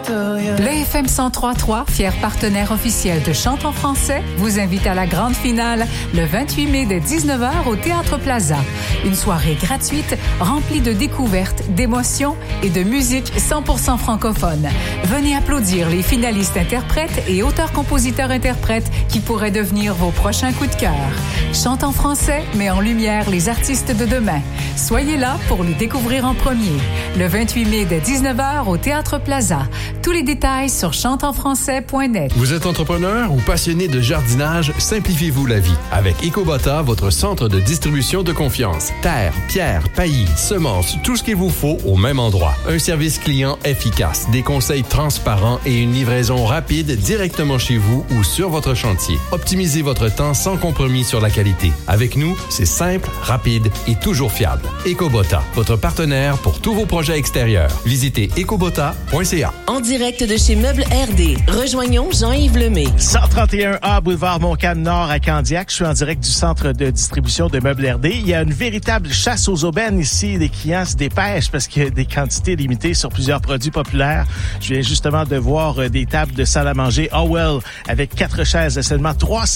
Le FM 103.3, fier partenaire officiel de Chante en français, vous invite à la grande finale le 28 mai dès 19h au Théâtre Plaza. Une soirée gratuite remplie de découvertes, d'émotions et de musique 100% francophone. Venez applaudir les finalistes interprètes et auteurs-compositeurs-interprètes qui pourraient devenir vos prochains coups de cœur. Chante en français met en lumière les artistes de demain. Soyez là pour les découvrir en premier. Le 28 mai dès 19h au Théâtre Plaza. Tous les détails sur chanteenfrançais.net. Vous êtes entrepreneur ou passionné de jardinage? Simplifiez-vous la vie avec Ecobota, votre centre de distribution de confiance. Terre, pierre, paillis, semences, tout ce qu'il vous faut au même endroit. Un service client efficace, des conseils transparents et une livraison rapide directement chez vous ou sur votre chantier. Optimisez votre temps sans compromis sur la qualité. Avec nous, c'est simple, rapide et toujours fiable. Ecobota, votre partenaire pour tous vos projets extérieurs. Visitez ecobota.ca. En direct de chez Meubles RD, rejoignons Jean-Yves Lemay. 131A, boulevard Montcalm-Nord à Candiac. Je suis en direct du centre de distribution de Meubles RD. Il y a une véritable chasse aux aubaines ici. Les clients se dépêchent parce qu'il y a des quantités limitées sur plusieurs produits populaires. Je viens justement de voir des tables de salle à manger Howell avec 4 chaises à seulement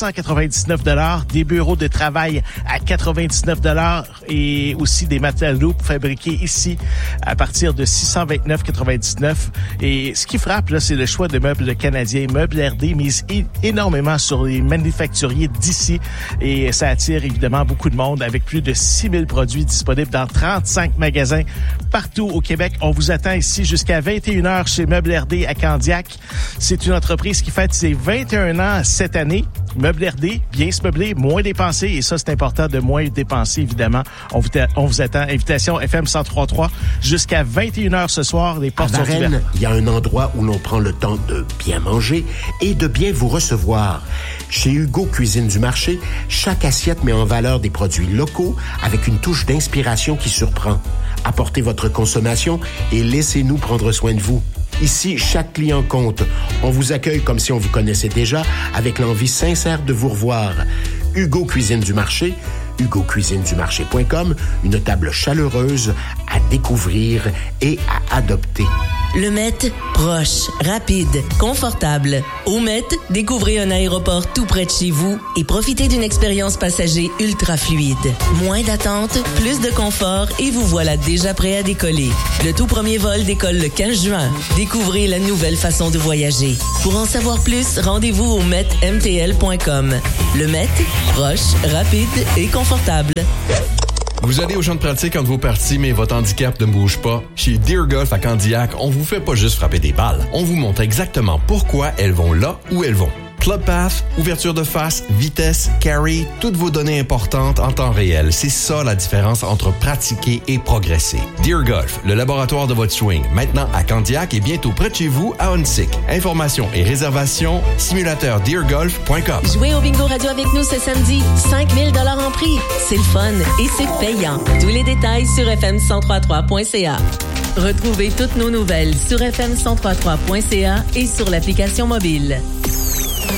399 $, des bureaux de travail à 99 $ et aussi des matelas fabriqués ici à partir de 629,99 $. Et ce qui frappe, là, c'est le choix de meubles canadiens. Meubles RD mise énormément sur les manufacturiers d'ici et ça attire évidemment beaucoup de monde avec plus de 6000 produits disponibles dans 35 magasins partout au Québec. On vous attend ici jusqu'à 21h chez Meubles RD à Candiac. C'est une entreprise qui fête ses 21 ans cette année. Meubles RD, bien se meubler, moins dépenser et ça, c'est important de moins dépenser, évidemment. On vous attend. Invitation FM 103.3 jusqu'à 21h ce soir. Les portes sont ouvertes. Il y a un endroit où l'on prend le temps de bien manger et de bien vous recevoir. Chez Hugo Cuisine du Marché, chaque assiette met en valeur des produits locaux avec une touche d'inspiration qui surprend. Apportez votre consommation et laissez-nous prendre soin de vous. Ici, chaque client compte. On vous accueille comme si on vous connaissait déjà, avec l'envie sincère de vous revoir. Hugo Cuisine du Marché, hugocuisinedumarché.com, une table chaleureuse à découvrir et à adopter. Le Met, proche, rapide, confortable. Au Met, découvrez un aéroport tout près de chez vous et profitez d'une expérience passager ultra fluide. Moins d'attente, plus de confort et vous voilà déjà prêt à décoller. Le tout premier vol décolle le 15 juin. Découvrez la nouvelle façon de voyager. Pour en savoir plus, rendez-vous au metmtl.com. Le Met, proche, rapide et confortable. Vous allez au champ de pratique entre vos parties, mais votre handicap ne bouge pas. Chez Deer Golf à Candiac, on vous fait pas juste frapper des balles. On vous montre exactement pourquoi elles vont là où elles vont. Club Path, ouverture de face, vitesse, carry, toutes vos données importantes en temps réel. C'est ça la différence entre pratiquer et progresser. Deer Golf, le laboratoire de votre swing, maintenant à Candiac et bientôt près de chez vous à Huntsic. Informations et réservations, simulateurdeergolf.com. Jouez au bingo radio avec nous ce samedi. 5 000 $ en prix. C'est le fun et c'est payant. Tous les détails sur fm1033.ca. Retrouvez toutes nos nouvelles sur fm1033.ca et sur l'application mobile.